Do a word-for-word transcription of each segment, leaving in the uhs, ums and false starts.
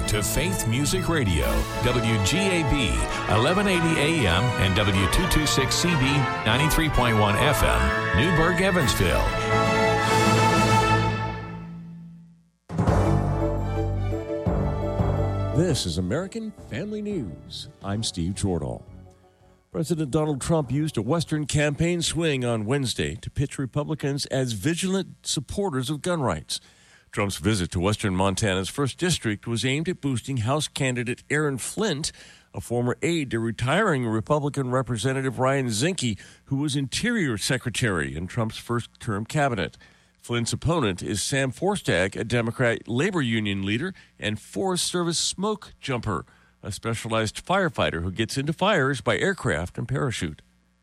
to Faith Music Radio, W G A B, eleven eighty A M and W two twenty-six C B, ninety-three point one F M, Newburgh, Evansville. This is American Family News. I'm Steve Jordahl. President Donald Trump used a Western campaign swing on Wednesday to pitch Republicans as vigilant supporters of gun rights. Trump's visit to Western Montana's first District was aimed at boosting House candidate Aaron Flint, a former aide to retiring Republican Representative Ryan Zinke, who was Interior Secretary in Trump's first-term cabinet. Flint's opponent is Sam Forstag, a Democrat labor union leader and Forest Service smoke jumper, a specialized firefighter who gets into fires by aircraft and parachute.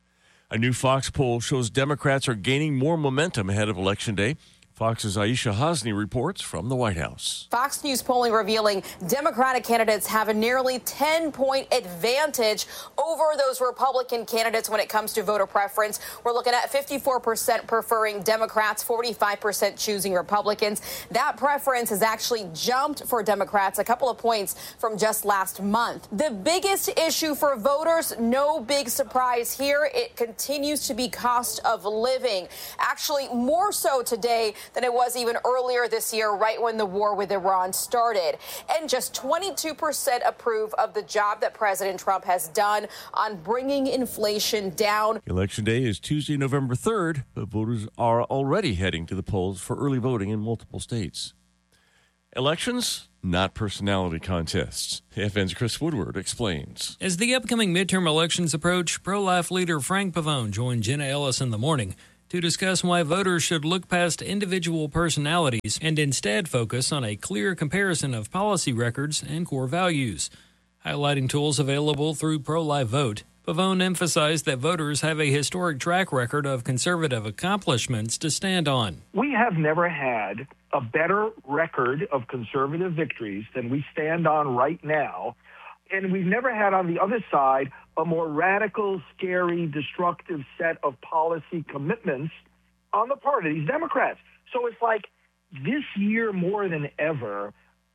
A new Fox poll shows Democrats are gaining more momentum ahead of Election Day. Fox's Aisha Hasni reports from the White House. Fox News polling revealing Democratic candidates have a nearly ten-point advantage over those Republican candidates when it comes to voter preference. We're looking at fifty-four percent preferring Democrats, forty-five percent choosing Republicans. That preference has actually jumped for Democrats a couple of points from just last month. The biggest issue for voters, no big surprise here, it continues to be cost of living. Actually, more so today than it was even earlier this year, right when the war with Iran started. And just twenty-two percent approve of the job that President Trump has done on bringing inflation down. Election Day is Tuesday, November third, but voters are already heading to the polls for early voting in multiple states. Elections, not personality contests. F N's Chris Woodward explains. As the upcoming midterm elections approach, pro-life leader Frank Pavone joined Jenna Ellis in the morning to discuss why voters should look past individual personalities and instead focus on a clear comparison of policy records and core values. Highlighting tools available through Pro-Life Vote, Pavone emphasized that voters have a historic track record of conservative accomplishments to stand on. We have never had a better record of conservative victories than we stand on right now. And we've never had on the other side a more radical, scary, destructive set of policy commitments on the part of these Democrats. So it's like this year more than ever,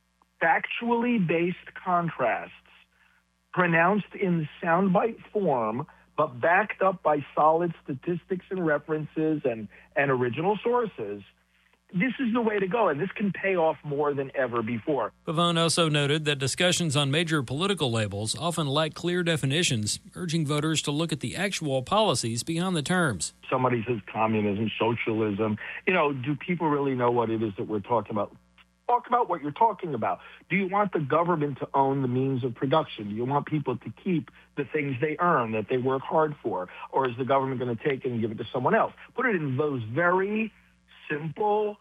factually based contrasts pronounced in soundbite form, but backed up by solid statistics and references and, and original sources. This is the way to go, and this can pay off more than ever before. Pavone also noted that discussions on major political labels often lack clear definitions, urging voters to look at the actual policies beyond the terms. Somebody says communism, socialism. You know, do people really know what it is that we're talking about? Talk about what you're talking about. Do you want the government to own the means of production? Do you want people to keep the things they earn, that they work hard for? Or is the government going to take it and give it to someone else? Put it in those very simple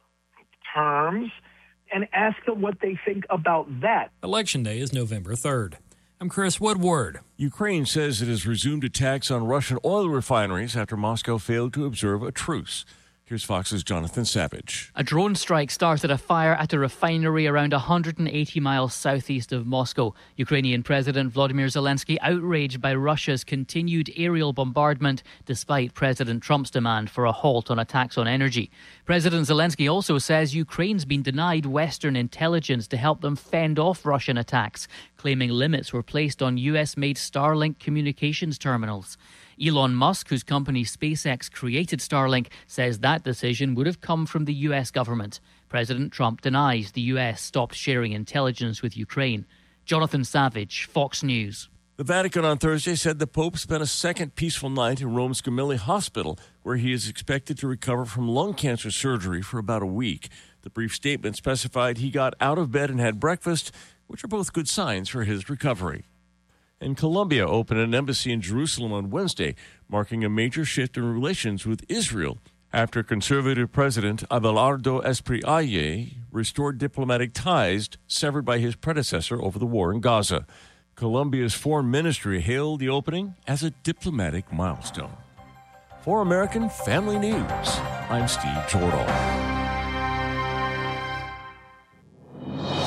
terms and ask them what they think about that. Election Day is November third. I'm Chris Woodward. Ukraine says it has resumed attacks on Russian oil refineries after Moscow failed to observe a truce. Here's Fox's Jonathan Savage. A drone strike started a fire at a refinery around one hundred eighty miles southeast of Moscow. Ukrainian President Volodymyr Zelensky outraged by Russia's continued aerial bombardment despite President Trump's demand for a halt on attacks on energy. President Zelensky also says Ukraine's been denied Western intelligence to help them fend off Russian attacks, claiming limits were placed on U S-made Starlink communications terminals. Elon Musk, whose company SpaceX created Starlink, says that decision would have come from the U S government. President Trump denies the U S stopped sharing intelligence with Ukraine. Jonathan Savage, Fox News. The Vatican on Thursday said the Pope spent a second peaceful night in Rome's Gemelli Hospital, where he is expected to recover from lung cancer surgery for about a week. The brief statement specified he got out of bed and had breakfast, which are both good signs for his recovery. And Colombia opened an embassy in Jerusalem on Wednesday, marking a major shift in relations with Israel after conservative President Abelardo Espriella restored diplomatic ties severed by his predecessor over the war in Gaza. Colombia's foreign ministry hailed the opening as a diplomatic milestone. For American Family News, I'm Steve Jordahl.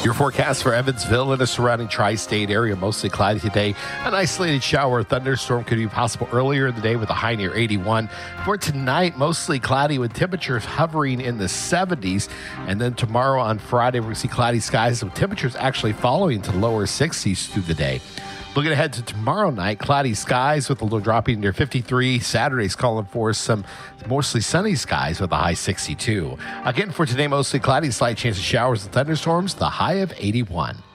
Your forecast for Evansville and the surrounding tri-state area, mostly cloudy today. An isolated shower or thunderstorm could be possible earlier in the day with a high near eighty-one. For tonight, mostly cloudy with temperatures hovering in the seventies. And then tomorrow on Friday, we're going to see cloudy skies with temperatures actually falling to lower sixties through the day. Looking ahead to tomorrow night, cloudy skies with a low dropping near fifty-three. Saturday's calling for some mostly sunny skies with a high sixty-two. Again, for today, mostly cloudy, slight chance of showers and thunderstorms, the high of eighty-one.